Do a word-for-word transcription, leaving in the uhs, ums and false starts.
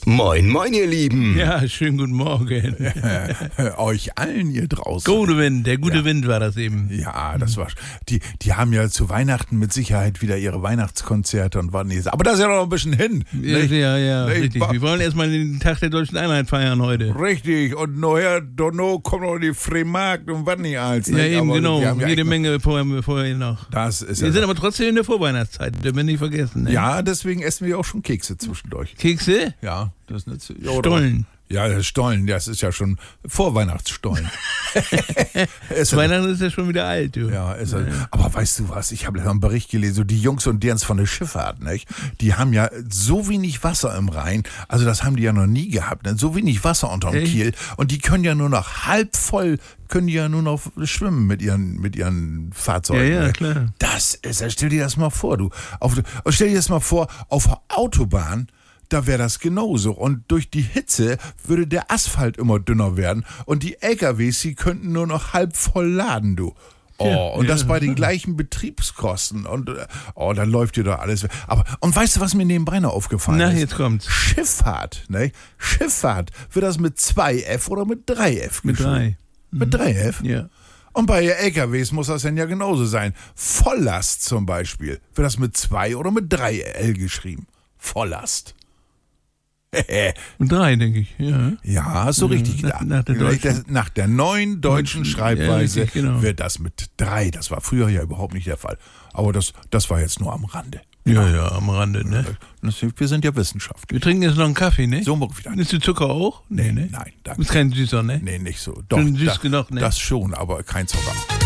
Moin, moin, ihr Lieben. Ja, schönen guten Morgen. Euch allen hier draußen. Gute Wind, der gute Ja. Wind war das eben. Ja, das war. Die, die haben ja zu Weihnachten mit Sicherheit wieder ihre Weihnachtskonzerte und warten jetzt. Aber das ist ja noch ein bisschen hin. Ja, nicht? ja, ja, Nicht? richtig. Wir wollen erstmal den Tag der Deutschen Einheit feiern heute. Richtig. Und nachher, Donno, kommt noch die Freimarkt und was nicht alles. Ja, nicht? eben, Aber genau. wir haben ja Jede echt Menge vorher, vorher noch. Das ist Wir ja. sind aber trotzdem in der Vorweihnachtszeit, das dürfen wir nicht vergessen. Ne? ja, deswegen essen wir auch schon Kekse zwischendurch. Kekse? Ja, das ist nicht so. Stollen. Ja, der Stollen, das ist ja schon Vorweihnachtsstollen. Ist ja- Weihnachten ist ja schon wieder alt, du. Ja, ist er. Aber weißt du was, ich habe einen Bericht gelesen, so die Jungs und derens von der Schifffahrt, nicht? Die haben ja so wenig Wasser im Rhein, also das haben die ja noch nie gehabt, ne? So wenig Wasser unterm Echt? Kiel und die können ja nur noch halb voll, können die ja nur noch schwimmen mit ihren, mit ihren Fahrzeugen. Ja, ja, ne? klar. Das ist, stell dir das mal vor, du. Auf, stell dir das mal vor, auf der Autobahn, da wäre das genauso. Und durch die Hitze würde der Asphalt immer dünner werden und die L K Ws, die könnten nur noch halb voll laden, du. Oh, Ja, und ja, das bei den ja. gleichen Betriebskosten. Und äh, oh, dann läuft dir doch alles weg. Aber, und weißt du, was mir nebenbei noch aufgefallen Na, ist? jetzt kommt's. Schifffahrt, ne? Schifffahrt, wird das mit zwei F oder mit drei F Mit geschrieben? drei. Mit drei F? Ja. Und bei L K Ws muss das dann ja genauso sein. Volllast zum Beispiel. Wird das mit zwei oder mit drei L geschrieben? Volllast. Mit drei, denke ich. Ja. Ja, hast du richtig nach- gedacht. nach der deutschen- Das- nach der neuen deutschen Deutschen- Schreibweise ja, richtig, genau. wird das mit drei. Das war früher ja überhaupt nicht der Fall. Aber das, das war jetzt nur am Rande. Ja, ja, am Rande, ne? Das- Wir sind ja Wissenschaftler. Wir trinken jetzt noch einen Kaffee, ne? So mal wieder. Nimmst du Zucker auch? Nee, ne? Nein, Du danke. bist kein Süßer, ne? Nee, nicht so. Doch, Schon süß da, genug, ne? das schon, aber kein Zucker.